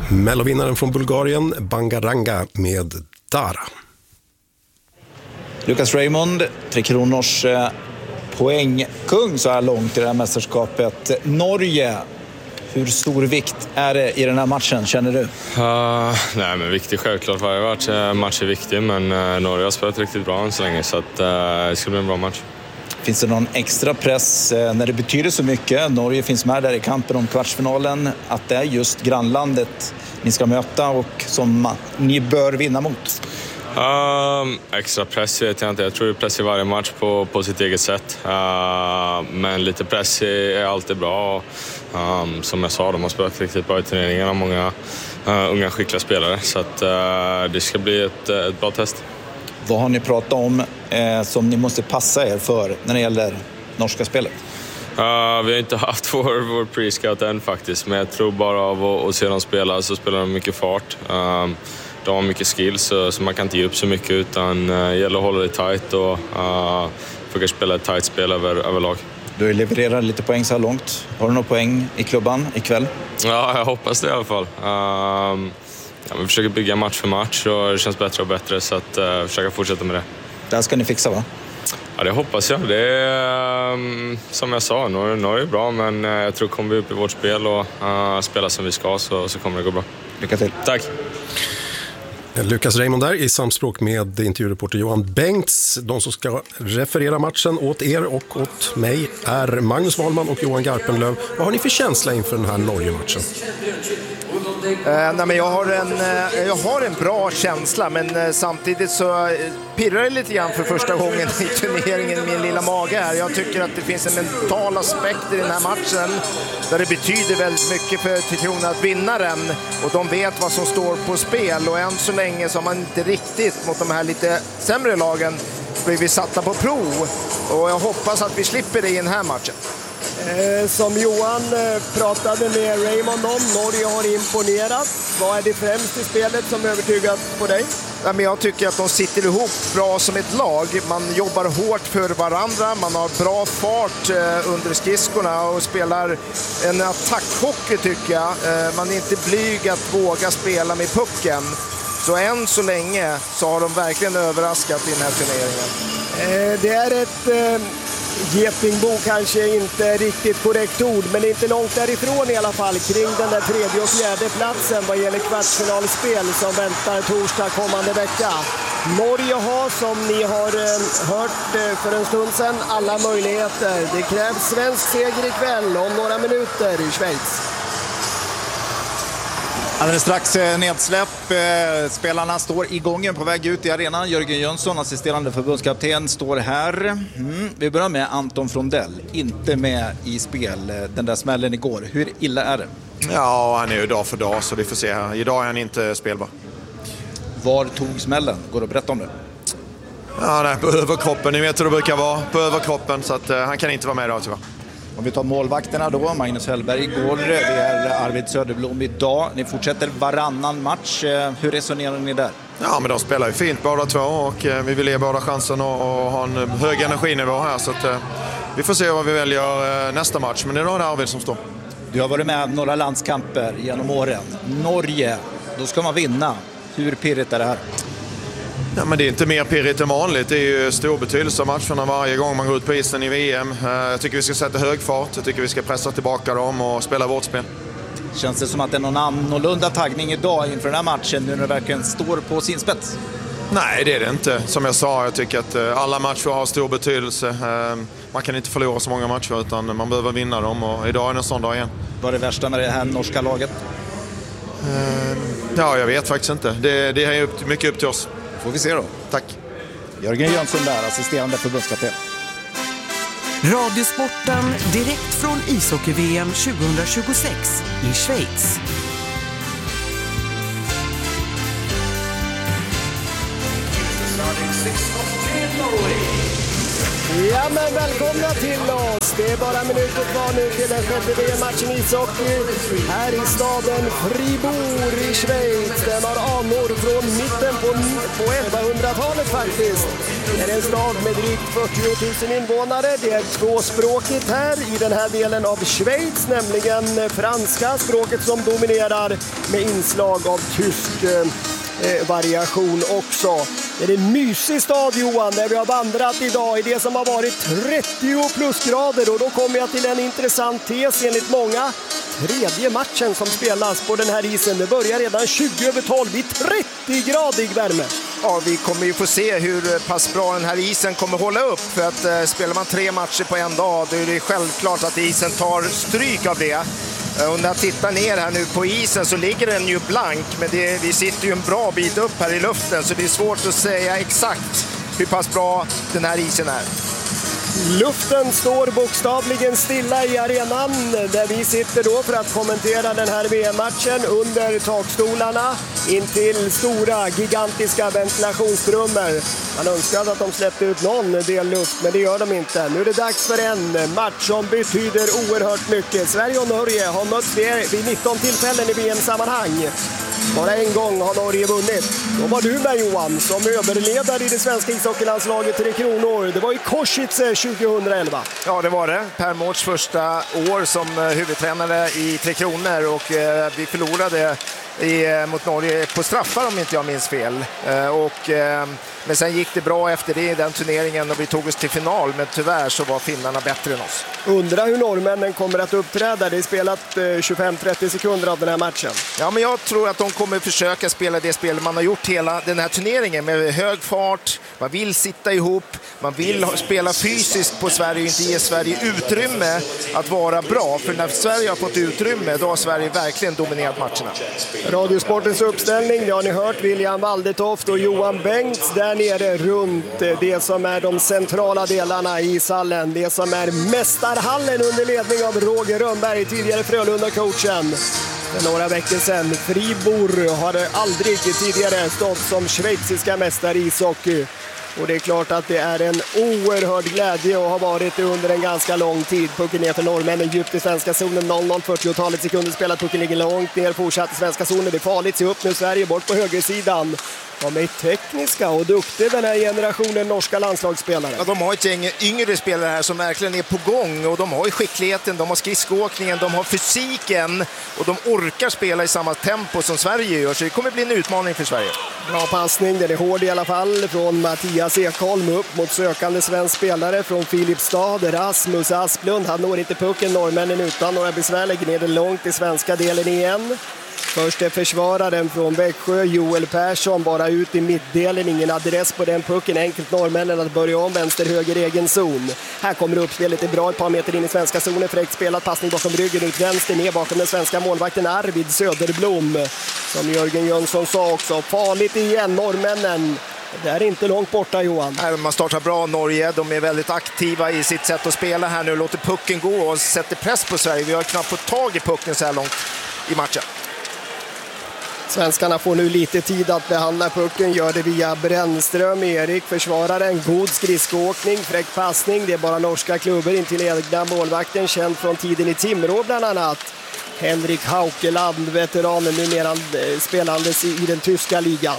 Mellovinnaren från Bulgarien, Bangaranga med Dara. Lucas Raymond, Tre Kronors poängkung så här långt i det här mästerskapet. Norge, hur stor vikt är det i den här matchen, känner du? Nej, men viktig självklart. Varje match är viktig, men Norge har spelat riktigt bra än så länge, så att, det ska bli en bra match. Finns det någon extra press när det betyder så mycket? Norge finns med där i kampen om kvartsfinalen, att det är just grannlandet ni ska möta och som ni bör vinna mot? Extra press vet jag inte. Jag tror det är press i varje match på sitt eget sätt. Men lite press är alltid bra. Som jag sa, de har spelat riktigt bra i turneringarna. Många unga skickliga spelare. Så att, det ska bli ett bra test. Vad har ni pratat om som ni måste passa er för när det gäller norska spelet? Vi har inte haft vår pre-scout än faktiskt. Men jag tror bara av att se dem spela så spelar de mycket fart. De har mycket skills så man kan inte ge upp så mycket, utan det gäller att hålla det tight och försöka spela ett tight spel överlag. Du levererar lite poäng så här långt. Har du några poäng i klubban ikväll? Ja, jag hoppas det i alla fall. Vi försöker bygga match för match och det känns bättre och bättre, så att försöka fortsätta med det. Det här ska ni fixa, va? Ja, det hoppas jag. Det är, som jag sa, Norge är bra, men jag tror kommer vi upp i vårt spel och spela som vi ska så kommer det gå bra. Lycka till. Tack. Lucas Raymond där i samspråk med intervjureporter Johan Bengts. De som ska referera matchen åt er och åt mig är Magnus Wahlman och Johan Garpenlöv. Vad har ni för känsla inför den här Norge-matchen? Nej, men jag har en bra känsla, men samtidigt så pirrar det lite grann för första gången i turneringen i min lilla mage här. Jag tycker att det finns en mental aspekt i den här matchen där det betyder väldigt mycket för Tre Kronor att vinna den, och de vet vad som står på spel, och än så länge så har man inte riktigt mot de här lite sämre lagen blivit satta på prov, och jag hoppas att vi slipper det i den här matchen. Som Johan pratade med Raymond om, Norge har imponerat. Vad är det främst i spelet som övertygat på dig? Ja, men jag tycker att de sitter ihop bra som ett lag. Man jobbar hårt för varandra, man har bra fart under skridskorna och spelar en attackhockey, tycker jag. Man är inte blyg att våga spela med pucken. Så än så länge så har de verkligen överraskat i den här turneringen. Det är ett getingbo, kanske inte riktigt korrekt ord, men inte långt därifrån i alla fall, kring den där tredje och fjärde platsen vad gäller kvartsfinalspel som väntar torsdag kommande vecka. Norge har, som ni har hört för en stund sedan, alla möjligheter. Det krävs svensk seger ikväll om några minuter i Schweiz. Alldeles strax nedsläpp. Spelarna står i gången på väg ut i arenan. Jörgen Jönsson, assisterande förbundskapten, står här. Vi börjar med Anton Frondell. Inte med i spel den där smällen igår. Hur illa är det? Ja, han är ju dag för dag, så vi får se. Idag är han inte spelbar. Var tog smällen? Går det att berätta om det? Ja, nej, på överkroppen. Ni vet hur det brukar vara. På överkroppen, så att han kan inte vara med idag, tyvärr. Om vi tar målvakterna då, Magnus Hellberg igår, det är Arvid Söderblom idag. Ni fortsätter varannan match. Hur resonerar ni där? Ja, men de spelar ju fint båda två, och vi vill ge båda chansen och ha en hög energinivå här. Så att, vi får se vad vi väljer nästa match, men det är då Arvid som står. Du har varit med några landskamper genom åren. Norge, då ska man vinna. Hur pirrigt är det här? Ja, men det är inte mer pirrigt än vanligt. Det är ju stor betydelse av matcherna varje gång man går ut på isen i VM. Jag tycker vi ska sätta hög fart. Jag tycker vi ska pressa tillbaka dem och spela vårt spel. Känns det som att det är någon annorlunda taggning idag inför den här matchen nu när det verkligen står på sin spets? Nej, det är det inte. Som jag sa, jag tycker att alla matcher har stor betydelse. Man kan inte förlora så många matcher, utan man behöver vinna dem, och idag är en sån dag igen. Vad är det värsta med det här norska laget? Ja, jag vet faktiskt inte. Det är mycket upp till oss. Får vi se då. Tack. Jörgen Jönsson där, assisterande förbundskapten. Radiosporten direkt från ishockey-VM 2026 i Schweiz. Ja, men välkomna till oss Det är bara minuter kvar nu till den sjätte VM-matchen i ishockey här i staden Fribourg i Schweiz. Den har anor från mitten på 1100-talet faktiskt. Det är en stad med drygt 40 000 invånare. Det är tvåspråkigt här i den här delen av Schweiz, nämligen franska språket som dominerar med inslag av tysk variation också. Det är en mysig stad, Johan, där vi har vandrat idag i det som har varit 30 plusgrader, och då kommer jag till en intressant tes enligt många. Tredje matchen som spelas på den här isen, det börjar redan 20 över 12 i 30-gradig värme. Ja, vi kommer ju få se hur pass bra den här isen kommer hålla upp, för att spelar man 3 matcher på en dag, då är det självklart att isen tar stryk av det. Och när jag tittar ner här nu på isen så ligger den ju blank, men vi sitter ju en bra bit upp här i luften, så det är svårt att säga exakt hur pass bra den här isen är. Luften står bokstavligen stilla i arenan där vi sitter då för att kommentera den här VM-matchen under takstolarna intill stora, gigantiska ventilationstrummor. Man önskade att de släppte ut någon del luft, men det gör de inte. Nu är det dags för en match som betyder oerhört mycket. Sverige och Norge har mötts vid 19 tillfällen i VM-sammanhang. Bara en gång har Norge vunnit. Då var du med, Johan, som överledare i det svenska ishockeylandslaget 3 Kronor. Det var i Košice 2011. Ja, det var det. Per Mårts första år som huvudtränare i 3 Kronor, och vi förlorade mot Norge på straffar om inte jag minns fel. Men sen gick det bra efter det i den turneringen och vi tog oss till final, men tyvärr så var finnarna bättre än oss. Undrar hur norrmännen kommer att uppträda. Det är spelat 25-30 sekunder av den här matchen. Ja, men jag tror att de kommer försöka spela det spel man har gjort hela den här turneringen med hög fart. Man vill sitta ihop, man vill spela fysiskt på Sverige och inte ge Sverige utrymme att vara bra. För när Sverige har fått utrymme, då har Sverige verkligen dominerat matcherna. Radiosportens uppställning, det har ni hört, William Waldetoft och Johan Bengts där nere runt det som är de centrala delarna i ishallen. Det som är mästarhallen under ledning av Roger Rönnberg, tidigare Frölunda-coachen. För några veckor sedan, Fribourg har aldrig tidigare stått som schweiziska mästare i ishockey. Och det är klart att det är en oerhörd glädje och har varit det under en ganska lång tid. Pucken ner för norrmännen djupt i svenska zonen. 0-0, 40-talet sekunder spelat. Pucken ligger långt ner, fortsatt i svenska zonen. Det är farligt, se upp nu Sverige bort på högersidan. De är tekniska och duktiga den här generationen norska landslagsspelare. Ja, de har ett gäng yngre spelare här som verkligen är på gång, och de har ju skickligheten, de har skridskoåkningen, de har fysiken och de orkar spela i samma tempo som Sverige gör, så det kommer bli en utmaning för Sverige. Bra passning, den är hård i alla fall från Mattias Ekholm upp mot sökande svensk spelare från Filipstad. Rasmus Asplund, han når inte pucken, norrmännen utan några besvär, lägger ner den långt i svenska delen igen. Först är försvararen från Växjö, Joel Persson, bara ut i mittdelen, ingen adress på den pucken, enkelt norrmännen att börja om vänster-höger egen zon. Här kommer uppspelet, är bra ett par meter in i svenska zonen, fräckt spelat, passning bakom ryggen ut vänster, ner bakom den svenska målvakten Arvid Söderblom. Som Jörgen Jönsson sa också, farligt igen norrmännen. Det är inte långt borta, Johan. Man startar bra Norge, de är väldigt aktiva i sitt sätt att spela här nu, låter pucken gå och sätter press på Sverige. Vi har knappt fått tag i pucken så här långt i matchen. Svenskarna får nu lite tid att behandla pucken, gör det via Brännström. Erik försvarar en god skridskoåkning, fräck passning. Det är bara norska klubbor in till egna målvakten, känd från tiden i Timrå bland annat. Henrik Haukeland, veteranen, numera spelandes i den tyska ligan.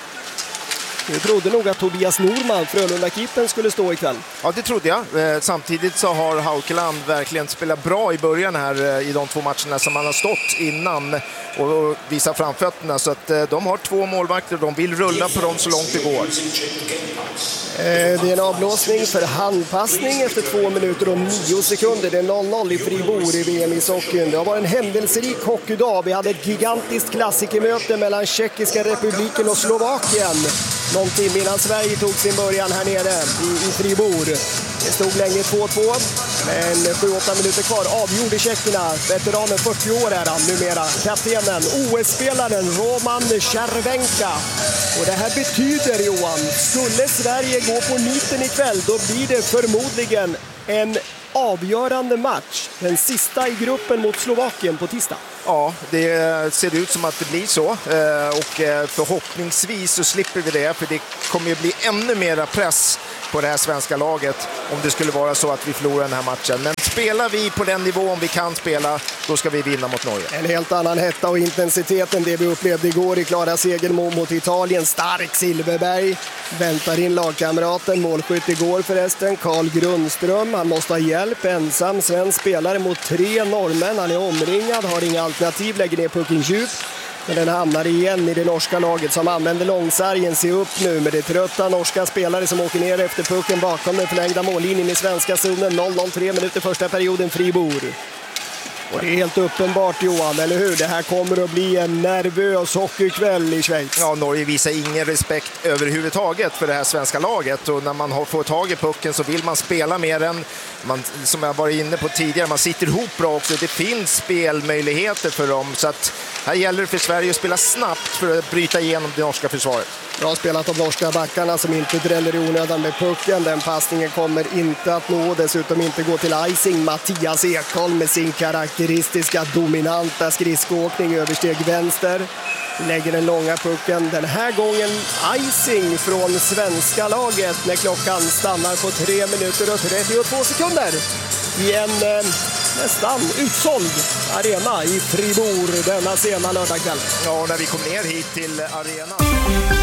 Jag trodde nog att Tobias Norman, Frölunda-keepern, skulle stå ikväll. Ja, det trodde jag. Samtidigt så har Haukeland verkligen spelat bra i början här i de 2 matcherna som han har stått innan och visat framfötterna. Så att de har 2 målvakter och de vill rulla på dem så långt det går. Det är en avblåsning för handpassning efter 2 minuter och 9 sekunder. Det är 0-0 i Fribourg i VM-ishockeyn. Det har varit en händelserik hockeydag. Vi hade ett gigantiskt klassikermöte mellan Tjeckiska republiken och Slovakien. Någon timme innan Sverige tog sin början här nere i Fribourg. Det stod länge 2-2, men 7-8 minuter kvar avgjorde tjeckerna. Veteranen, 40 år är han numera. Kaptenen, OS-spelaren Roman Červenka. Och det här betyder, Johan, skulle Sverige gå på niten ikväll, då blir det förmodligen en avgörande match. Den sista i gruppen mot Slovakien på tisdag. Ja, det ser ut som att det blir så. Och förhoppningsvis så slipper vi det, för det kommer ju bli ännu mera press på det här svenska laget om det skulle vara så att vi förlorar den här matchen. Men spelar vi på den nivån vi kan spela, då ska vi vinna mot Norge. En helt annan hetta och intensitet än det vi upplevde igår i klara segern mot Italien. Stark Silverberg väntar in lagkamraten, målskytt igår förresten, Carl Grundström. Han måste ha hjälp, ensam svensk spelare mot 3 norrmän. Han är omringad, har inga alternativ, lägger ner pucken djupt. Men den hamnar igen i det norska laget som använder långsargen. Se upp nu med det trötta norska spelare som åker ner efter pucken bakom den förlängda mållinjen i svenska zonen. 0-0, 3 minuter första perioden, Fribourg. Och det är helt uppenbart, Johan, eller hur? Det här kommer att bli en nervös hockeykväll i Schweiz. Ja, Norge visar ingen respekt överhuvudtaget för det här svenska laget. Och när man får tag i pucken så vill man spela med den. Som jag var inne på tidigare, man sitter ihop bra också. Det finns spelmöjligheter för dem. Så att här gäller det för Sverige att spela snabbt för att bryta igenom det norska försvaret. Bra spelat av norska backarna som inte dräller i onödan med pucken. Den passningen kommer inte att nå, dessutom inte gå till icing. Mattias Ekholm med sin karaktäristiska dominanta skridskoåkning översteg vänster. Lägger den långa pucken. Den här gången icing från svenska laget när klockan stannar på 3 minuter och 32 sekunder. I en nästan utsåld arena i Fribourg denna sena lördagkväll. Ja, när vi kom ner hit till arenan.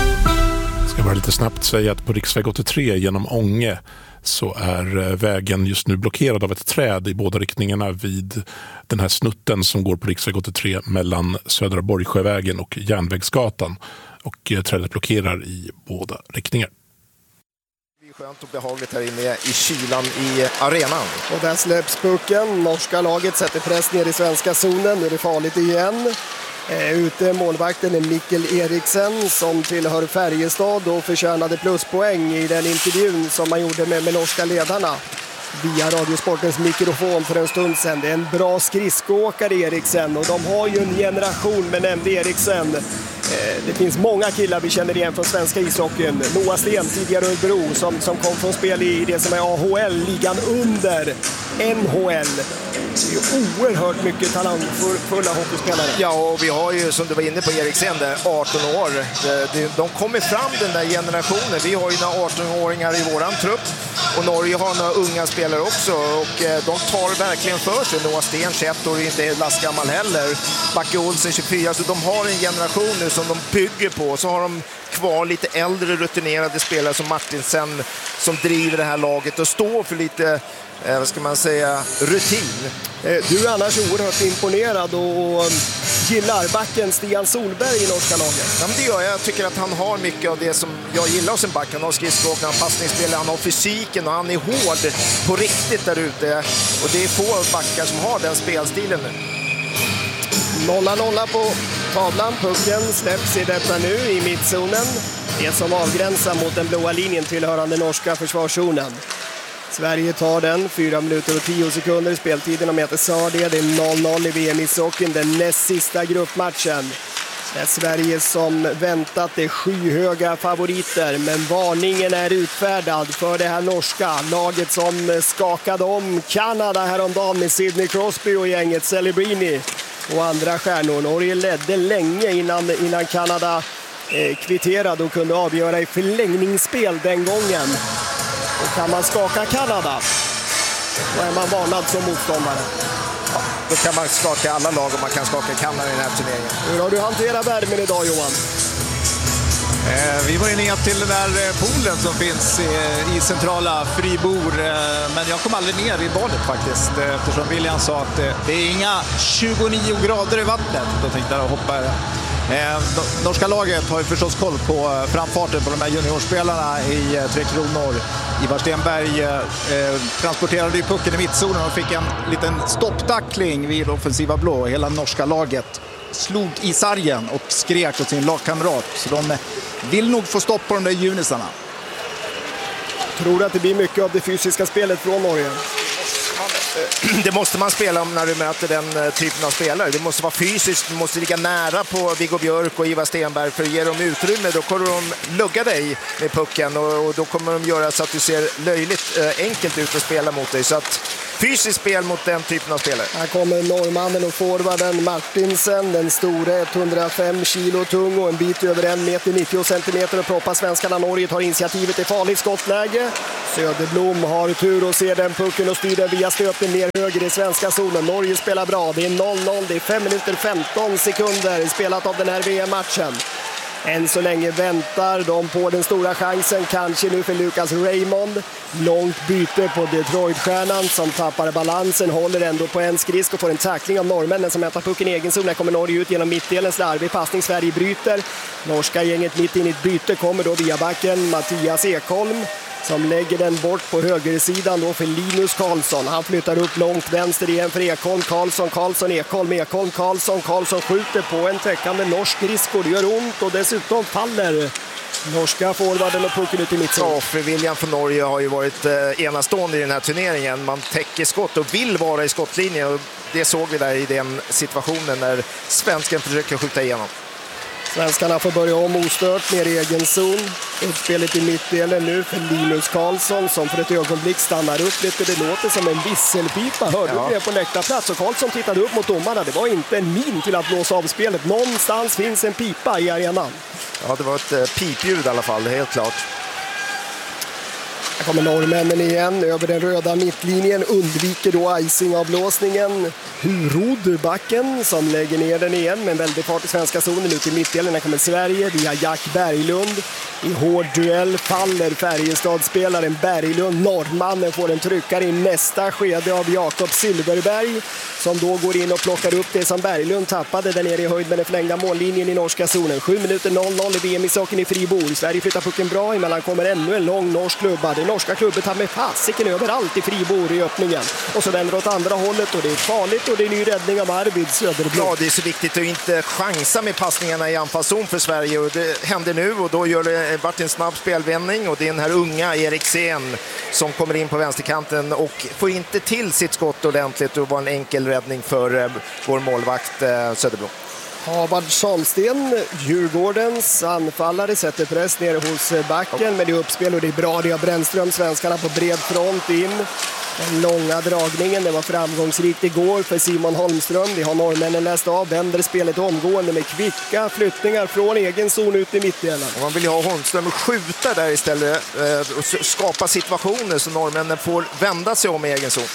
Jag ska bara lite snabbt säga att på riksväg 83 genom Ånge så är vägen just nu blockerad av ett träd i båda riktningarna vid den här snutten som går på riksväg 83 mellan Södra Borgsjövägen och Järnvägsgatan. Och trädet blockerar i båda riktningar. Det är skönt och behagligt här inne i kylan i arenan. Och där släpps pucken. Norska laget sätter press ner i svenska zonen. Nu är det farligt igen. Ute målvakten är Mikkel Eriksen som tillhör Färjestad och förtjänade pluspoäng i den intervjun som man gjorde med norska ledarna via Radiosportens mikrofon för en stund sedan. Det är en bra skridskoåkare Eriksen och de har ju en generation med nämnde Eriksen. Det finns många killar vi känner igen från svenska ishockeyn. Noah Sten, tidigare Örebro, som kom från spel i det som är AHL, ligan under NHL. Det är oerhört mycket talangfulla hockeyspelare. Ja, och vi har ju, som du var inne på, Eriksen där, 18 år. De kommer fram den där generationen. Vi har ju några 18-åringar i våran trupp. Och Norge har några unga spelare också. Och de tar verkligen för sig. Noah Sten, 21 år, inte är lastgammal heller. Backe Olsen, 24. Så de har en generation nu som de bygger på. Så har de kvar lite äldre rutinerade spelare som Martinsen som driver det här laget och står för lite, vad ska man säga, rutin. Du är annars oerhört imponerad och gillar backen Stian Solberg i norska laget. Ja, men det gör jag. Jag tycker att han har mycket av det som jag gillar hos en back. Han har skridskoåkning, han har passningsspel, han har fysiken och han är hård på riktigt där ute. Och det är få backar som har den spelstilen nu. 0-0 på tavlan. Pucken släpps i detta nu i mittzonen. Det som avgränsar mot den blåa linjen tillhörande norska försvarszonen. Sverige tar den, 4 minuter och 10 sekunder. Speltiden om jag sa det. Det är 0-0 i VM-ishockeyn, den näst sista gruppmatchen. Det är Sverige som väntat är skyhöga favoriter, men varningen är utfärdad för det här norska laget som skakade om Kanada häromdagen med Sidney Crosby och gänget Celebrini och andra stjärnor. Norge ledde länge innan Kanada kvitterade och kunde avgöra i förlängningsspel den gången. Och kan man skaka Kanada, då är man varnad som motståndare. Ja, då kan man skaka alla lag och man kan skaka Kanada i den här turneringen. Hur har du hanterat värmen idag, Johan? Vi var ju ner till den där poolen som finns i centrala Fribourg, men jag kom aldrig ner i badet faktiskt eftersom William sa att det är inga 29 grader i vattnet. Då tänkte jag hoppa. Norska laget har ju förstås koll på framfarten på de här juniorspelarna i Tre Kronor. Ivar Stenberg transporterade ju pucken i mittzonen och fick en liten stopptackling vid offensiva blå. Hela norska laget slog i sargen och skrek åt sin lagkamrat. Så de vill nog få stopp på de där junisarna. Tror du att det blir mycket av det fysiska spelet från Norge? Det måste man spela om när du möter den typen av spelare. Det måste vara fysiskt, du måste ligga nära på Viggo Björk och Ivar Stenberg för att ge dem utrymme. Då kommer de lugga dig med pucken och då kommer de göra så att du ser löjligt enkelt ut att spela mot dig. Så att fysiskt spel mot den typen av spelare. Här kommer norrmannen och forwarden Martinsen, den store 105 kilo tung och en bit över 1 meter 90 centimeter och proppar svenskarna. Norge tar initiativet i farligt skottläge. Söderblom har tur och ser den pucken och styr den via stöten ner höger i svenska zonen. Norge spelar bra, det är 0-0, det är 5 minuter 15 sekunder spelat av den här VM-matchen. Än så länge väntar de på den stora chansen, kanske nu för Lucas Raymond. Långt byte på Detroit-stjärnan som tappar balansen, håller ändå på en skrisk och får en tackling av norrmännen som hämtar pucken i egen zon. Här kommer Norge ut genom mittdelen, slarvig passning, Sverige bryter. Norska gänget mitt in i ett byte kommer då via backen Mattias Ekholm som lägger den bort på högersidan då för Linus Karlsson. Han flyttar upp långt vänster igen för Ekholm, Karlsson, Ekholm, Karlsson skjuter på en täckande norsk skridsko. Det gör ont och dessutom faller norska forwarden och pucken ut i mittzon. Ja, för William från Norge har ju varit enastående i den här turneringen. Man täcker skott och vill vara i skottlinjen och det såg vi där i den situationen när svensken försöker skjuta igenom. Svenskarna får börja om ostört ner i egen zon. Uppspelet i mittdelen nu för Linus Karlsson som för ett ögonblick stannar upp lite. Det låter som en visselpipa. Hörde du det på läktarplats? Och Karlsson tittade upp mot domarna. Det var inte en min till att blåsa av spelet. Någonstans finns en pipa i arenan. Ja, det var ett pipljud i alla fall, helt klart. Här kommer norrmännen igen över den röda mittlinjen, undviker då icing-avblåsningen. Hurod backen som lägger ner den igen med en väldigt fart i svenska zonen ut i mittdelen. Här kommer Sverige via Jack Berglund. I hård duell faller Färjestadspelaren Berglund. Norrmannen får en tryckare i nästa skede av Jakob Silverberg som då går in och plockar upp det som Berglund tappade där nere i höjd med den förlängda mållinjen i norska zonen. 7 minuter 0-0 i VM-ishockeyn i Fribourg. Sverige flyttar pucken bra, emellan kommer ännu en lång norsk klubba. Det norska klubben tar med fasiken överallt i Fribourg i öppningen. Och så vänder åt andra hållet och det är farligt och det är ny räddning av Arvid Söderblom. Ja, det är så viktigt att inte chansa med passningarna i anfallszon för Sverige och det händer nu och då gör det vart en snabb spelvändning och det är den här unga Eriksen som kommer in på vänsterkanten och får inte till sitt skott ordentligt och var en enkel räddning för vår målvakt Söderblom. Havard Salsten, Djurgårdens anfallare, sätter press ner hos backen med det uppspel och det är bra. Det har Brännström, svenskarna på bred front in. Den långa dragningen, det var framgångsrikt igår för Simon Holmström. Det har norrmännen läst av, vänder spelet omgående med kvicka flyttningar från egen zon ut i mittdelen. Man vill ju ha Holmström skjuta där istället och skapa situationer så norrmännen får vända sig om i egen zon.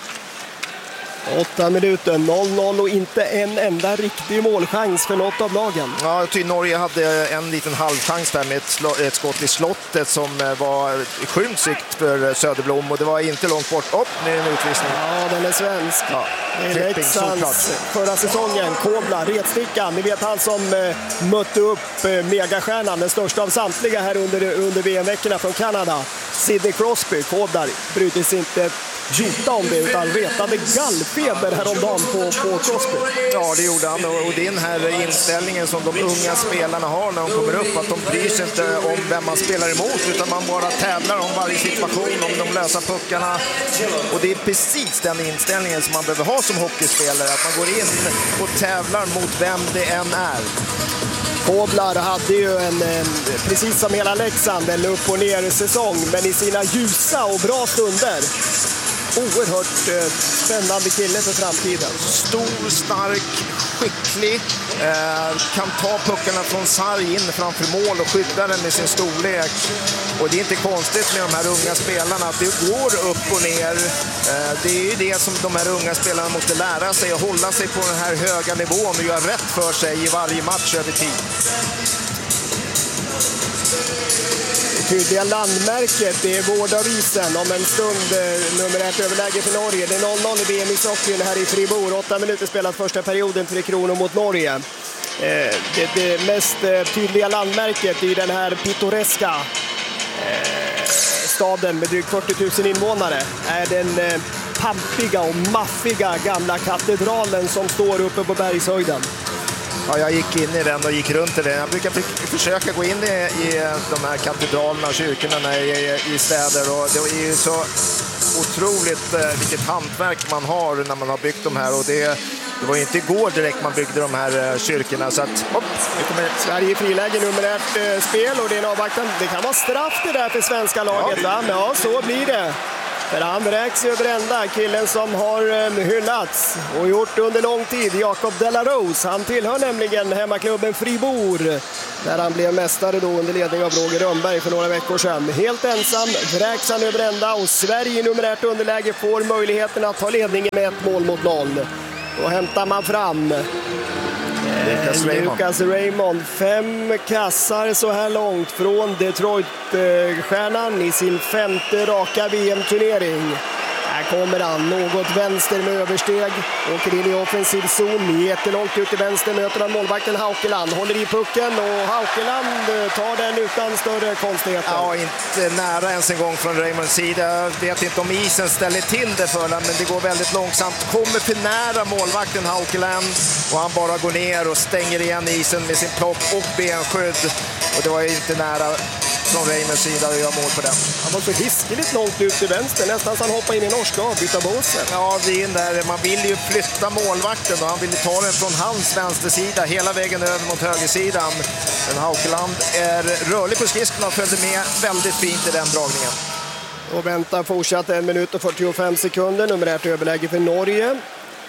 8 minuter, 0-0 och inte en enda riktig målchans för något av lagen. Ja, jag tycker Norge hade en liten halvchans där med ett skott i slottet som var skymt sikt för Söderblom och det var inte långt bort. Nu är en utvisning. Ja, den är svensk. Ja, det är Leksands förra säsongen. Kobla, retstickan. Ni vet han som mötte upp megastjärnan, den största av samtliga här under VM-veckorna från Kanada. Sidney Crosby. Kobla bryter sig inte jota om det utan retade gallfeber häromdagen på Crosby. Ja, det gjorde han och det är den här inställningen som de unga spelarna har när de kommer upp, att de bryr sig inte om vem man spelar emot utan man bara tävlar om varje situation, om de lösa puckarna och det är precis den inställningen som man behöver ha som hockeyspelare, att man går in och tävlar mot vem det än är. Koblar hade ju precis som hela Leksand, en upp- och ner säsong, men i sina ljusa och bra stunder oerhört spännande kille för framtiden. Stor, stark, skicklig, kan ta puckarna från sarg in framför mål och skydda den med sin storlek. Och det är inte konstigt med de här unga spelarna att det går upp och ner. Det är ju det som de här unga spelarna måste lära sig, att hålla sig på den här höga nivån och göra rätt för sig i varje match över tid. Tydliga landmärket, det är vård av isen. Om en stund nummer 1 överläge för Norge. Det är 0-0 i VM-ishockeyn här i Fribourg. 8 minuter spelat första perioden, 3 kronor mot Norge. Det mest tydliga landmärket i den här pittoreska staden med drygt 40 000 invånare är den pampiga och maffiga gamla katedralen som står uppe på bergshöjden. Ja, jag gick in i den och gick runt i den. Jag brukar försöka gå in i de här katedralerna och kyrkorna i städer. Och det är ju så otroligt vilket hantverk man har när man har byggt de här. Och det var ju inte igår direkt man byggde de här kyrkorna. Så att, det kommer Sverige i friläge nummer 1 spel och det är en avvaktan. Det kan vara straff det där för svenska laget, va? Ja, så blir det. För han vräks över ända, killen som har hyllats och gjort det under lång tid, Jacob de la Rose. Han tillhör nämligen hemmaklubben Fribourg, där han blev mästare då under ledning av Roger Rönnberg för några veckor sedan. Helt ensam vräks han över ända och Sverige i numerärt underläge får möjligheten att ta ledningen med 1-0. Då hämtar man fram Lucas Raymond. 5 kassar så här långt från Detroit-stjärnan i sin 5:e raka VM-turnering. Här kommer han, något vänster med översteg, åker in i offensiv zon, jättelångt ut i vänster, möter han målvakten Haukeland, håller i pucken och Haukeland tar den utan större konstigheter. Ja, inte nära ens en gång från Raymonds sida. Jag vet inte om isen ställer till det för den, men det går väldigt långsamt. Kommer för nära målvakten Haukeland och han bara går ner och stänger igen isen med sin plopp och benskydd. Och det var ju inte nära från Raymonds sida att göra mål på den. Han var så hiskeligt långt ut till vänster, nästan så han hoppar in i norska och byta båsen. Ja, det är in där. Man vill ju flytta målvakten och han vill ta den från hans vänstersida hela vägen över mot högersidan. Men Haukeland är rörlig på skridskorna och följde med väldigt fint i den dragningen. Och väntar fortsatt 1 minut och 45 sekunder. Numerärt överläge för Norge.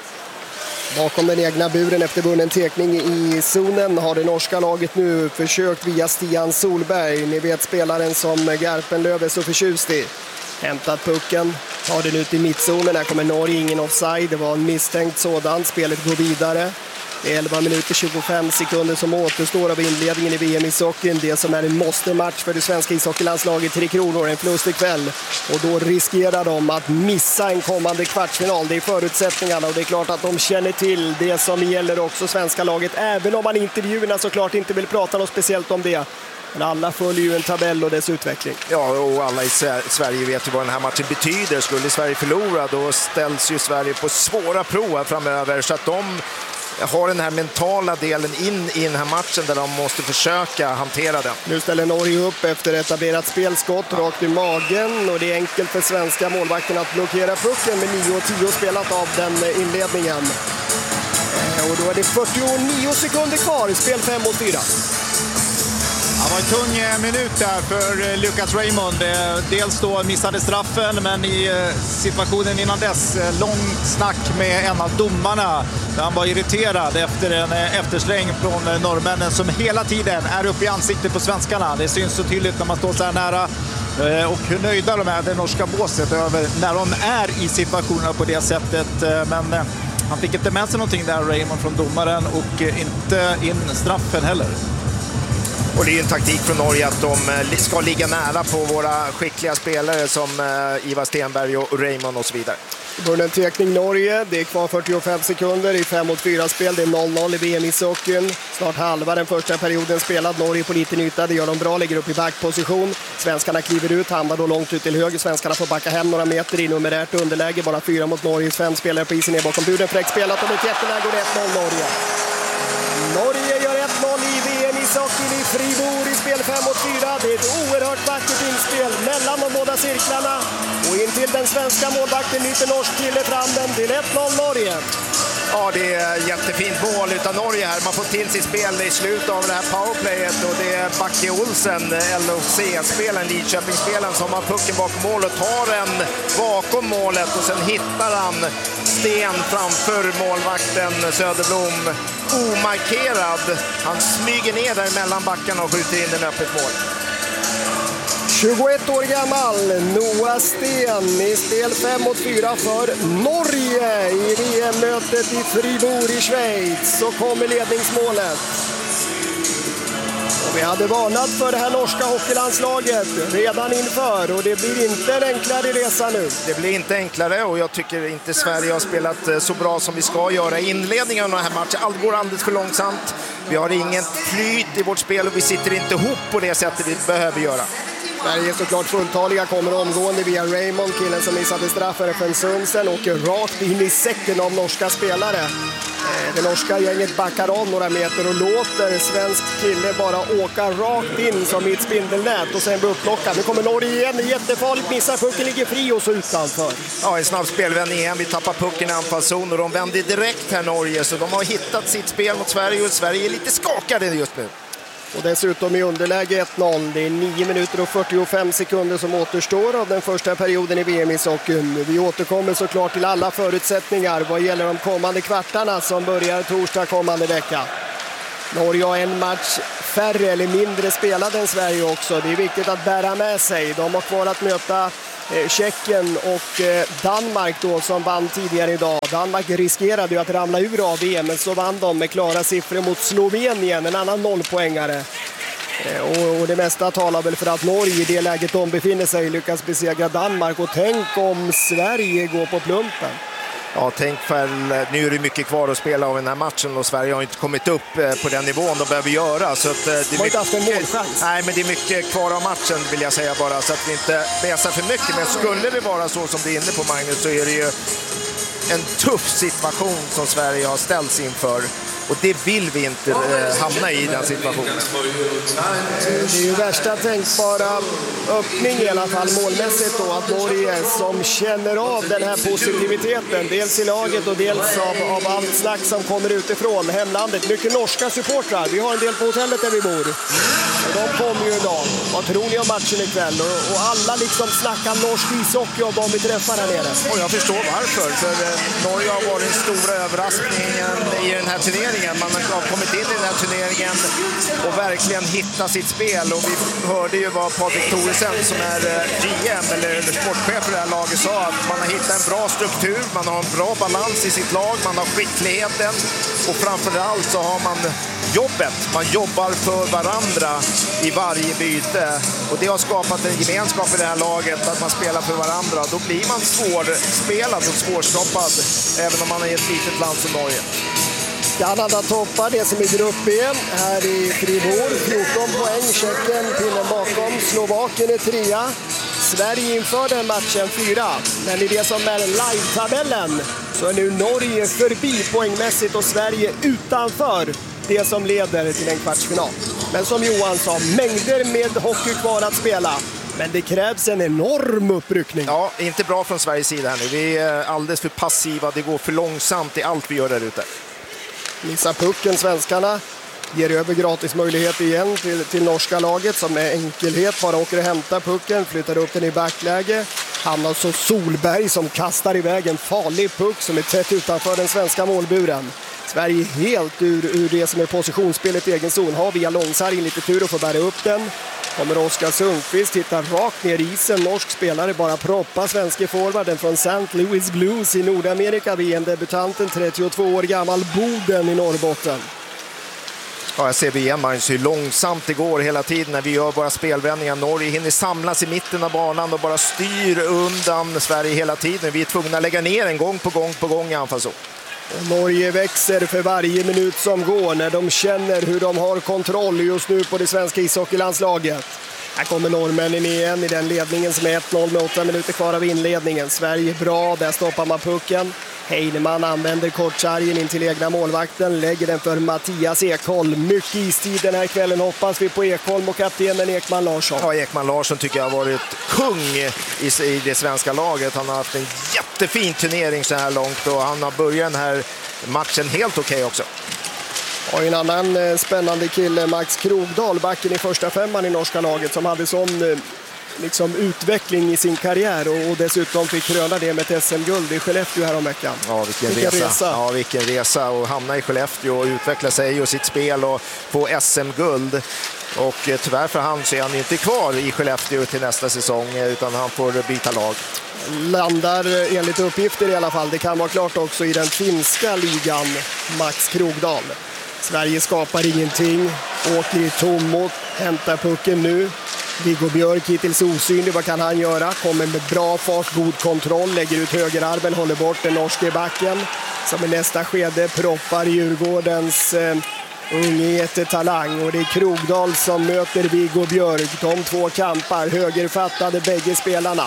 Bakom den egna buren efter vunnen tekning i zonen har det norska laget nu försökt via Stian Solberg. Ni vet spelaren som Garpenlöv är så förtjust i. Hämtat pucken, tar den ut i mittzonen. Här kommer Norge, ingen offside. Det var en misstänkt sådan. Spelet går vidare. Det är 11 minuter 25 sekunder som återstår av inledningen i VM i hockeyn. Det som är en måste-match för det svenska ishockeylandslaget 3 Kronor, en förlust ikväll. Och då riskerar de att missa en kommande kvartsfinal. Det är förutsättningarna och det är klart att de känner till det som gäller också svenska laget. Även om man i intervjuerna såklart inte vill prata något speciellt om det. Men alla följer ju en tabell och dess utveckling. Ja, och alla i Sverige vet ju vad den här matchen betyder. Skulle Sverige förlora, då ställs ju Sverige på svåra prov framöver. Så att de har den här mentala delen in i den här matchen där de måste försöka hantera den. Nu ställer Norge upp efter etablerat spelskott rakt i magen och det är enkelt för svenska målvakten att blockera pucken med 9:10 spelat av den inledningen. Och då är det 49 sekunder kvar, spel 5-4. Det var en tung minut där för Lucas Raymond. Dels då missade straffen, men i situationen innan dess långt snack med en av domarna. Där han var irriterad efter en eftersläng från norrmännen som hela tiden är uppe i ansiktet på svenskarna. Det syns så tydligt när man står så här nära. Och hur nöjda de är, det norska båset, över när de är i situationerna på det sättet. Men han fick inte med sig någonting där, Raymond, från domaren, och inte in straffen heller. Och det är en taktik från Norge att de ska ligga nära på våra skickliga spelare som Ivar Stenberg och Raymond och så vidare. Vunnen tekning Norge, det är kvar 45 sekunder i 5-4 spel, det är 0-0 i VM i hockeyn. Snart halva den första perioden spelad, Norge på liten yta, det gör de bra, lägger upp i backposition. Svenskarna kliver ut, hamnar då långt ut till höger, svenskarna får backa hem några meter i numerärt underläge, bara 4 mot Norges 5 spelare på isen är bakom buren, fräckt spelat och med jätterna går 1-0 Norge. Norge gör 1-0 i VM i hockeyn i Fribourg i spel 5-4. Det är ett oerhört vackert inspel mellan de båda cirklarna. Och in till den svenska målvakten nyter norsk kille fram den till 1-0 Norge. Ja, det är jättefint mål utav Norge här. Man får till sitt spel i slutet av det här powerplayet och det är Backe Olsen, LHC-spelaren, Lidköpingsspelaren, som har pucken bakom målet, tar den bakom målet och sen hittar han sten framför målvakten Söderblom omarkerad. Han smyger ner där mellan backarna och skjuter in den öppet mål. 21 år gammal, Noah Sten i spel 5-4 för Norge i VM-mötet i Fribourg i Schweiz. Så kommer ledningsmålet. Och vi hade varnat för det här norska hockeylandslaget redan inför och det blir inte en enklare resa nu. Det blir inte enklare och jag tycker inte Sverige har spelat så bra som vi ska göra i inledningen av den här matchen. Allt går alldeles för långsamt. Vi har ingen flyt i vårt spel och vi sitter inte ihop på det sättet vi behöver göra. Sverige är såklart fulltaliga, kommer omgående via Raymond, killen som missade straffen för en stund sedan, åker rakt in i säcken av norska spelare. Det norska gänget backar om några meter och låter svensk kille bara åka rakt in som i ett spindelnät och sen blir upplockad. Nu kommer Norge igen, jättefarligt, missar pucken, ligger fri och så utanför. Ja, en snabb spelvändning igen, vi tappar pucken i anfallszon och de vänder direkt här Norge, så de har hittat sitt spel mot Sverige och Sverige är lite skakade just nu. Och dessutom i underläge 1-0. Det är 9 minuter och 45 sekunder som återstår av den första perioden i VM-ishockeyn. Vi återkommer såklart till alla förutsättningar vad gäller de kommande kvartarna som börjar torsdag kommande vecka. Norge har en match färre eller mindre spelad än Sverige också. Det är viktigt att bära med sig. De har kvar att möta Tjeckien och Danmark då, som vann tidigare idag. Danmark riskerade ju att ramla ur av VM, men så vann de med klara siffror mot Slovenien, en annan nollpoängare. Och det mesta talar väl för att Norge i det läget de befinner sig lyckas besegra Danmark. Och tänk om Sverige går på plumpen. Ja, tänk väl, nu är det mycket kvar att spela av den här matchen och Sverige har inte kommit upp på den nivån de behöver göra. Så att, det är inte haft en målchans. Nej, men det är mycket kvar av matchen vill jag säga bara, så att vi inte väsar för mycket. Men skulle det vara så som du är inne på, Magnus, så är det ju en tuff situation som Sverige har ställts inför. Och det vill vi inte hamna i den situationen. Det är ju värsta tänkbara öppning i alla fall målmässigt då, att Norge som känner av den här positiviteten, dels i laget och dels av allt snack som kommer utifrån hemlandet. Mycket norska supportrar, vi har en del på hotellet där vi bor. Och de kommer ju idag. Vad tror ni om matchen ikväll? Och alla liksom snackar norsk ishockey om de vi träffar här nere. Och jag förstår varför, för Norge har varit den stora överraskningen i den här turneringen. Man har kommit in i den här turneringen och verkligen hittat sitt spel. Och vi hörde ju vad Patrik Thoresen, som är GM eller sportchef för det här laget, sa, att man har hittat en bra struktur, man har en bra balans i sitt lag, man har skickligheten och framförallt så har man jobbet. Man jobbar för varandra i varje byte och det har skapat en gemenskap i det här laget, att man spelar för varandra. Då blir man svårspelad och svårstoppad även om man är ett litet land som Norge. Kanada toppar det som är grupp B här i Fribourg. 14 poäng, Tjeckien pinnen bakom. Slovakien är 3. Sverige inför den matchen 4. Men i det som är live-tabellen så är nu Norge förbi poängmässigt och Sverige utanför det som leder till en kvartsfinal. Men som Johan sa, mängder med hockey kvar att spela. Men det krävs en enorm uppryckning. Ja, inte bra från Sveriges sida här nu. Vi är alldeles för passiva, det går för långsamt i allt vi gör där ute. Missar pucken, svenskarna. Ger över gratis möjlighet igen till norska laget som med enkelhet bara åker och hämtar pucken. Flyttar upp den i backläge. Hamnar så Solberg som kastar iväg en farlig puck som är tätt utanför den svenska målburen. Sverige helt ur det som är positionsspelet i egen zon. Har via Långsargen lite tur att få bära upp den. Kommer Oskar Sundqvist, hittar rakt ner i isen. Norsk spelare bara proppar svenska forwarden från St. Louis Blues i Nordamerika. VM-debutanten, 32 år gammal, Boden i Norrbotten. Ja, jag ser VM, hur långsamt det går hela tiden när vi gör våra spelvändningar. Norge hinner samlas i mitten av banan och bara styr undan Sverige hela tiden. Vi är tvungna att lägga ner en gång på gång i anfallszon. Norge växer för varje minut som går när de känner hur de har kontroll just nu på det svenska ishockeylandslaget. Här kommer norrmännen igen i den ledningen som är 1-0 med 8 minuter kvar av inledningen. Sverige bra, där stoppar man pucken. Heinemann använder kortsargen in till egna målvakten, lägger den för Mattias Ekholm. Mycket istid den här kvällen hoppas vi på Ekholm och kaptenen Ekman Larsson. Ja, Ekman Larsson tycker jag har varit kung i det svenska laget. Han har haft en jättefin turnering så här långt och han har börjat den här matchen helt okej också. Och en annan spännande kille, Max Krogdahl, backen i första femman i norska laget, som hade sån liksom utveckling i sin karriär och dessutom fick kröna det med ett SM-guld i Skellefteå här om veckan. Ja, vilken resa. Ja, vilken resa, och hamna i Skellefteå och utveckla sig och sitt spel och få SM-guld. Och tyvärr för han så är han inte kvar i Skellefteå till nästa säsong utan han får byta lag. Landar enligt uppgifter i alla fall, det kan vara klart också i den finska ligan, Max Krogdahl. Sverige skapar ingenting, åker i tomot, hämtar pucken nu. Viggo Björk hittills osynlig, vad kan han göra? Kommer med bra fart, god kontroll, lägger ut högerarmen, håller bort den norske backen. Som i nästa skede proppar Djurgårdens unge talang. Och det är Krogdahl som möter Viggo Björk. De två kampar, högerfattade bägge spelarna.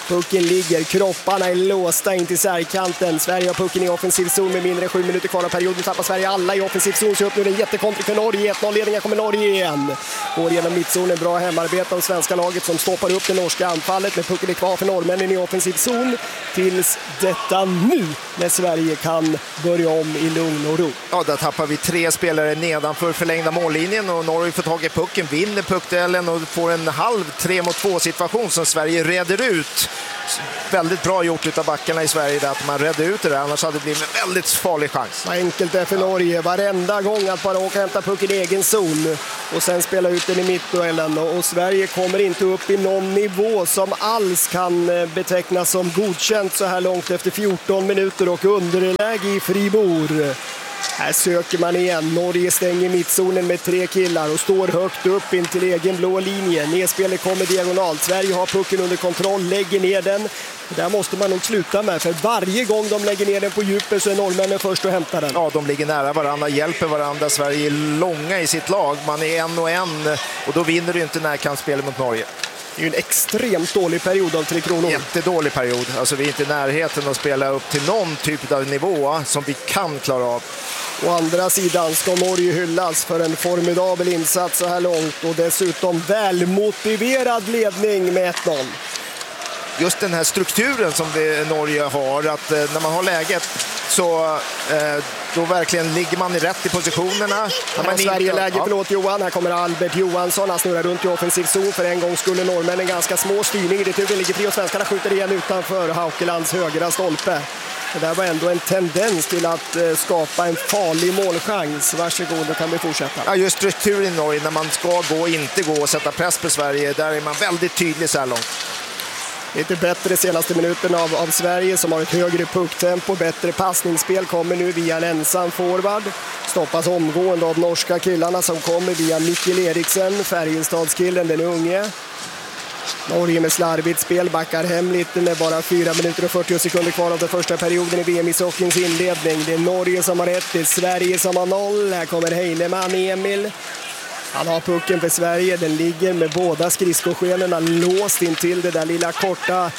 Pucken ligger, kropparna är låsta in till särkanten. Sverige har pucken i offensiv zon med mindre än 7 minuter kvar av perioden. Tappar Sverige alla i offensiv zon, så upp nu en jättekontring för Norge. 1-0-ledningen kommer Norge igen. Går genom mittzonen, bra hemarbete av svenska laget som stoppar upp det norska anfallet. Med pucken är kvar för norrmännen i offensiv zon. Tills detta nu, när Sverige kan börja om i lugn och ro. Ja, där tappar vi 3 spelare nedanför förlängda mållinjen och Norge får tag i pucken, vinner puckduellen och får en halv 3-mot-2 situation som Sverige reder ut. Väldigt bra gjort av backarna i Sverige där, att man redde ut det där, annars hade det blivit en väldigt farlig chans. Vad enkelt det är för Norge varenda gång att bara åka och hämta pucken i egen zon och sen spela ut den i mittduellen, och Sverige kommer inte upp i någon nivå som alls kan betecknas som godkänt så här långt efter 14 minuter och underläge i Fribourg. Här söker man igen. Norge stänger mittzonen med 3 killar och står högt upp in till egen blå linje. Nedspelet kommer diagonalt. Sverige har pucken under kontroll, lägger ner den. Där måste man nog sluta med, för varje gång de lägger ner den på djupet så är norrmännen först att hämta den. Ja, de ligger nära varandra, hjälper varandra. Sverige är långa i sitt lag. Man är 1-1 och då vinner du inte närkampsspelet mot Norge. Det är ju en extremt dålig period av Tre Kronor. Jättedålig period. Alltså vi är inte i närheten att spela upp till någon typ av nivå som vi kan klara av. Å andra sidan ska Norge hyllas för en formidabel insats så här långt och dessutom välmotiverad ledning med 1-0. Just den här strukturen som Norge har, att när man har läget så då verkligen ligger man rätt i positionerna. Här Sverige läge, förlåt Johan, här kommer Albert Johansson, han snurrar runt i offensiv zon. För en gång skulle norrmännen ganska små styrning i returen, ligger fri och svenskarna skjuter igen utanför Haukelands högra stolpe. Det där var ändå en tendens till att skapa en farlig målchans. Varsågod, då kan vi fortsätta. Ja, just strukturen i Norge, när man ska gå, inte gå och sätta press på Sverige, där är man väldigt tydlig så här långt. Lite bättre senaste minuten av Sverige som har ett högre pucktempo, bättre passningsspel, kommer nu via en ensam forward. Stoppas omgående av norska killarna som kommer via Mikkel Eriksen, Färjestadskillen, den unge. Norge med slarvigt spel backar hem lite med bara 4 minuter och 40 sekunder kvar av den första perioden i VM-ishockeyns inledning. Det är Norge som har 1, det är Sverige som har 0. Här kommer Heinemann, Emil. Han har pucken för Sverige, den ligger med båda skridskoskenorna låst in till det där lilla korta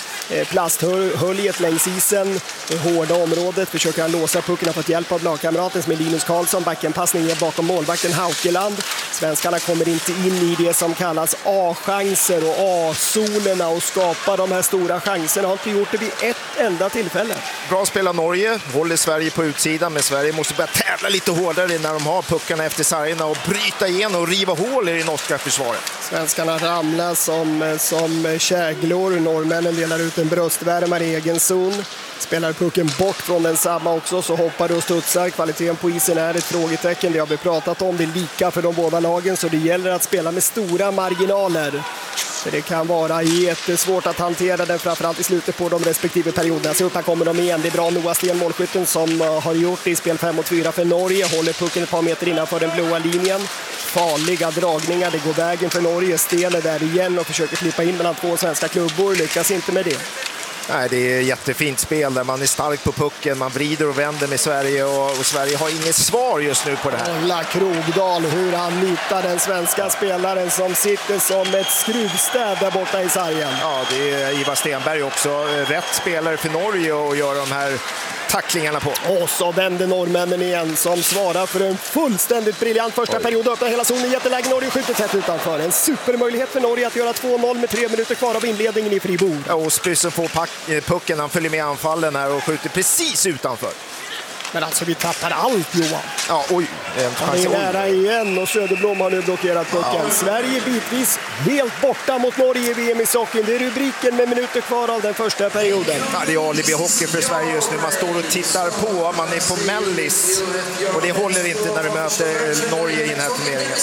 plasthöljet längs isen. Det hårda området försöker han låsa pucken, har fått hjälp av lagkamraten som är Linus Karlsson. Backenpassningen bakom målvakten Haukeland. Svenskarna kommer inte in i det som kallas A-chanser och A-zonerna och skapar de här stora chanserna. Har inte gjort det vid ett enda tillfälle. Bra spel av Norge, håller Sverige på utsidan, men Sverige måste börja tävla lite hårdare när de har puckarna efter sargerna och bryta igenom och riva hål i norska försvaret. Svenskarna ramlar som käglor. Norrmännen delar ut en bröstvärmare i egen zon. Spelar pucken bort från den samma också, så hoppar det och studsar. Kvaliteten på isen är ett frågetecken, det har vi pratat om. Det är lika för de båda lagen, så det gäller att spela med stora marginaler. För det kan vara jättesvårt att hantera den, framförallt i slutet på de respektive perioderna. Så upp här kommer de igen. Det är bra Noah Sten, målskytten, som har gjort det i spel 5-4 för Norge. Håller pucken ett par meter innanför den blåa linjen. Farliga dragningar, det går vägen för Norge. Sten är där igen och försöker klippa in mellan 2 svenska klubbor. Lyckas inte med det. Nej, det är jättefint spel där man är stark på pucken, man vrider och vänder med Sverige och Sverige har inget svar just nu på det här. Ola Krogdahl, hur han nitar den svenska spelaren som sitter som ett skruvstäd där borta i sargen. Ja, det är Ivar Stenberg också, rätt spelare för Norge och gör de här tacklingarna på. Och så vänder norrmännen igen som svarar för en fullständigt briljant första period. Öppnar hela zonen, jätteläge, Norge skjuter tätt utanför. En supermöjlighet för Norge att göra 2-0 med 3 minuter kvar av inledningen i Fribourg. Ja, och Spryssen får pucken, han följer med anfallen här och skjuter precis utanför. Men alltså vi tappar allt, Johan. Ja, oj. Han är nära igen och Söderblom har nu blockerat pucken. Ja. Sverige bitvis helt borta mot Norge i VM-ishockeyn. Det är rubriken med minuter kvar av den första perioden. Ja, det är alibi-hockey för Sverige just nu. Man står och tittar på, man är på mellis. Och det håller inte när du möter Norge i den här turneringen.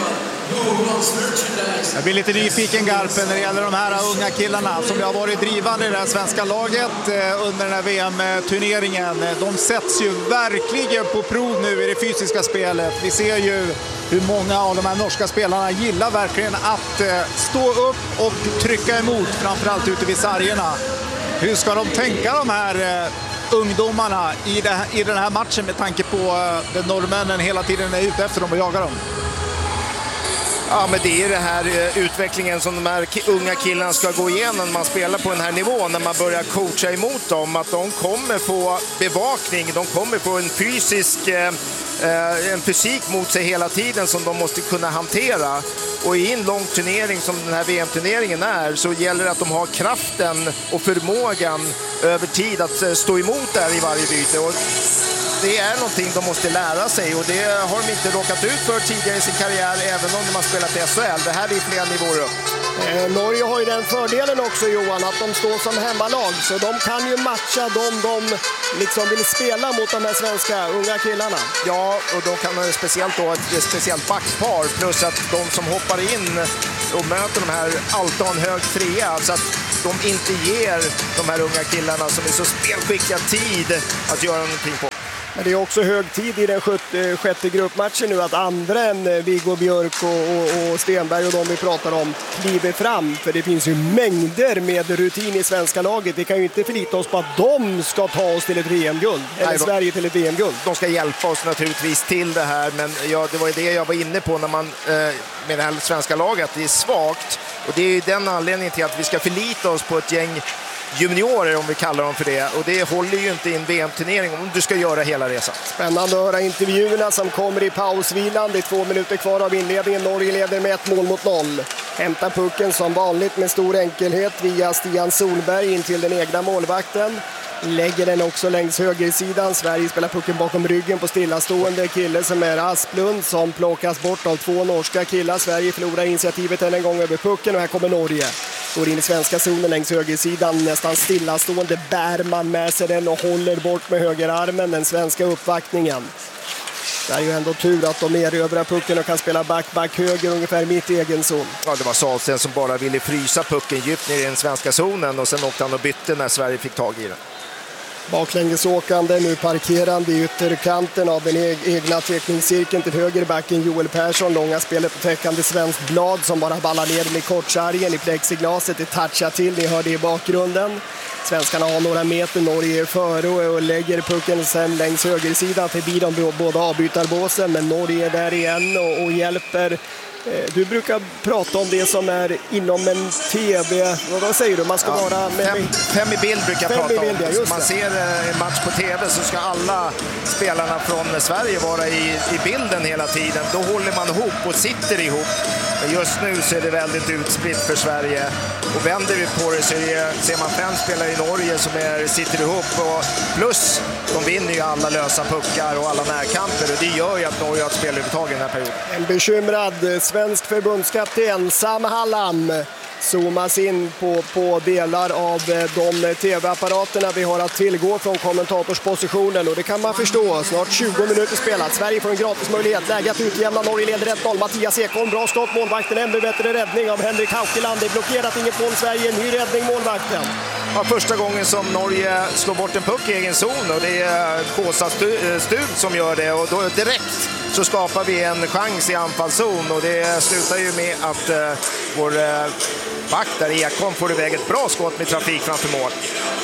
Jag blir lite nyfiken, Garpen, när det gäller de här unga killarna som har varit drivande i det här svenska laget under den här VM-turneringen. De sätts ju verkligen på prov nu i det fysiska spelet. Vi ser ju hur många av de här norska spelarna gillar verkligen att stå upp och trycka emot, framförallt ute vid sargerna. Hur ska de tänka, de här ungdomarna, i den här matchen med tanke på att norrmännen hela tiden är ute efter dem och jagar dem? Ja, men det är det här utvecklingen som de här unga killarna ska gå igenom när man spelar på den här nivån, när man börjar coacha emot dem, att de kommer få bevakning, de kommer få en fysik mot sig hela tiden som de måste kunna hantera. Och i en lång turnering som den här VM-turneringen är, så gäller det att de har kraften och förmågan över tid att stå emot där i varje byte. Och det är någonting de måste lära sig, och det har de inte råkat ut för tidigare i sin karriär, även om de har spelat i SHL. Det här är flera nivåer upp. Norge har ju den fördelen också, Johan, att de står som hemmalag, så de kan ju matcha de liksom vill spela mot de här svenska unga killarna. Ja, och de kan speciellt då ett speciellt backpar, plus att de som hoppar in och möter de här alltid har en hög trea, så att de inte ger de här unga killarna som är så spelskickliga tid att göra någonting på. Men det är också hög tid i den sjätte gruppmatchen nu att andra än Viggo Björk och Stenberg och de vi pratar om kliver fram. För det finns ju mängder med rutin i svenska laget. Vi kan ju inte förlita oss på att de ska ta oss till ett VM-guld. Eller Sverige till ett VM-guld. De ska hjälpa oss naturligtvis till det här. Men det var ju det jag var inne på när man med det här svenska laget. Det är svagt. Och det är ju den anledningen till att vi ska förlita oss på ett gäng juniorer, om vi kallar dem för det, och det håller ju inte i en VM-turnering om du ska göra hela resan. Spännande att höra intervjuerna som kommer i pausvilan. Det är 2 minuter kvar av inledningen. Norge leder med 1-0. Hämtar pucken som vanligt med stor enkelhet via Stian Solberg in till den egna målvakten. Lägger den också längs högersidan. Sverige spelar pucken bakom ryggen på stillastående kille som är Asplund, som plockas bort av 2 norska killar. Sverige förlorar initiativet en gång över pucken, och här kommer Norge. Går in i svenska zonen längs högersidan, nästan stillastående bär man med sig den och håller bort med högerarmen den svenska uppvaktningen. Det är ju ändå tur att de erövrar pucken och kan spela back höger ungefär mitt i egen zon. Ja, det var Salsten som bara ville frysa pucken djupt ner i den svenska zonen, och sen åkte han och bytte när Sverige fick tag i den. Baklängesåkande, nu parkerande i ytterkanten av den egna teckningscirkeln till högerbacken Joel Persson. Långa spelet på täckande svenskt blad som bara ballar ner med kortsargen i plexiglaset. Det touchar till, ni hör det i bakgrunden. Svenskarna har några meter, Norge är före och lägger pucken sen längs högersidan förbi de båda avbytarbåsen. Men Norge är där igen och hjälper. Du brukar prata om det som är inom en tv. Vad säger du? Man ska vara med fem i bild brukar jag prata om. Ja, man ser en match på tv så ska alla spelarna från Sverige vara i bilden hela tiden. Då håller man ihop och sitter ihop. Men just nu så är det väldigt utspritt för Sverige. Och vänder vi på det så ser man 5 spelare i Norge som sitter ihop. Och plus, de vinner ju alla lösa puckar och alla närkamper. Och det gör ju att Norge har ett spelövertag i den här perioden. En bekymrad svensk förbundskapten Sam Hallam zoomas in på delar av de tv-apparaterna vi har att tillgå från kommentatorspositionen, och det kan man förstå. Snart 20 minuter spelat. Sverige får en gratis möjlighet. Läge att utjämna. Norge leder 1-0. Mattias Ekholm, bra skott. Målvakten ännu bättre räddning av Henrik Haukeland. Det är blockerat, inget mål Sverige. Ny räddning målvakten. Ja, första gången som Norge slår bort en puck i egen zon, och det är Kåsa Stud som gör det, och då direkt så skapar vi en chans i anfallszon, och det slutar ju med att vår back där Ekholm får iväg ett bra skott med trafik framför mål.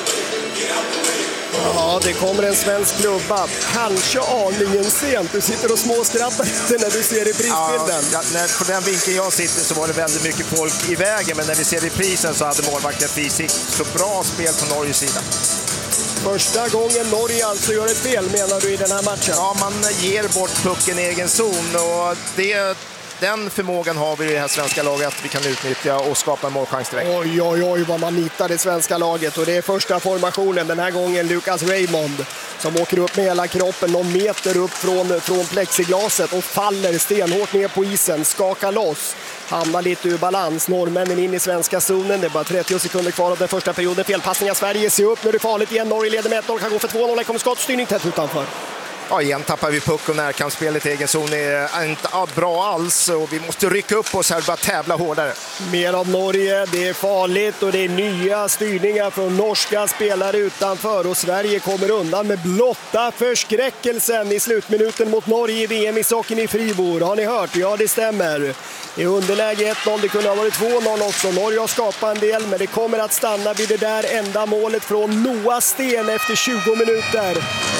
Ja, det kommer en svensk klubba. Kanske aningen sent. Du sitter och småskrattar när du ser reprisbilden. Ja, på den vinkeln jag sitter så var det väldigt mycket folk i vägen, men när vi ser reprisen så hade målvakten fysik. Så bra spel från Norges sida. Första gången Norge alltså gör ett fel, menar du, i den här matchen? Ja, man ger bort pucken i egen zon, och den förmågan har vi i det här svenska laget att vi kan utnyttja och skapa en målchans direkt. Oj, vad man hittar det svenska laget. Och det är första formationen. Den här gången Lucas Raymond som åker upp med hela kroppen någon meter upp från plexiglaset och faller stenhårt ner på isen. Skakar loss. Hamnar lite ur balans. Norrmännen in i svenska zonen. Det är bara 30 sekunder kvar av den första perioden. Felpassningar Sverige. Se upp, nu är det farligt igen. Norge leder med 1-0. Kan gå för 2-0. Kommer skottstyrning tätt utanför. Ja, igen tappar vi puck och närkampsspelet i egen zon är inte bra alls, och vi måste rycka upp oss här och bara tävla hårdare. Mer av Norge, det är farligt och det är nya styrningar från norska spelare utanför, och Sverige kommer undan med blotta förskräckelsen i slutminuten mot Norge i VM i socken i Fribourg. Har ni hört? Ja, det stämmer. I underläge 1-0, det kunde ha varit 2-0 också. Norge har skapat en del, men det kommer att stanna vid det där enda målet från Noah Sten efter 20 minuter.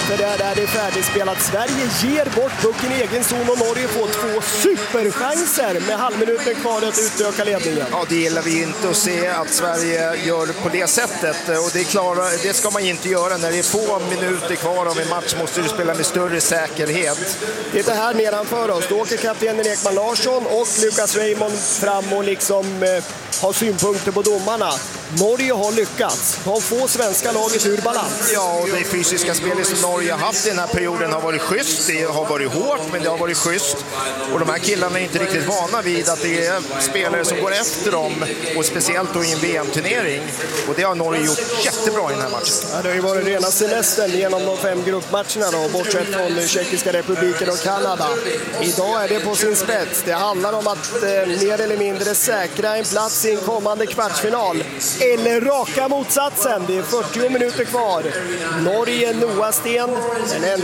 För där är det färdigspelat. Sverige ger bort pucken i egen zon och Norge får 2 superchanser med halvminuten kvar att utöka ledningen. Ja, det gillar vi inte att se att Sverige gör på det sättet. Och det ska man inte göra. När det är få minuter kvar av en match måste du spela med större säkerhet. Det är här nedanför oss. Då åker kaptenen Ekman Larsson och Lucas Raymond fram och har synpunkter på domarna. Norge har lyckats. De får svenska laget ur balans. Ja, och det fysiska spelet som Norge har haft i den här perioden har varit schysst. Det har varit hårt, men det har varit schysst. Och de här killarna är inte riktigt vana vid att det är spelare som går efter dem. Och speciellt då i en VM-turnering. Och det har Norge gjort jättebra i den här matchen. Ja, det har ju varit rena semestern genom de 5 gruppmatcherna då, bortsett från Tjeckiska republiken och Kanada. Idag är det på sin spets. Det handlar om att mer eller mindre säkra en plats i en kommande kvartsfinal. Eller raka motsatsen. Det är 40 minuter kvar. Norge, Noah Sten.